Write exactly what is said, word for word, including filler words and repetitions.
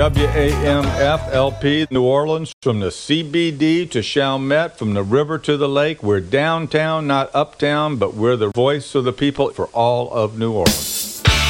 W A M F L P New Orleans, from the C B D to Chalmette, from the river to the lake. We're downtown, not uptown, but we're the voice of the people for all of New Orleans.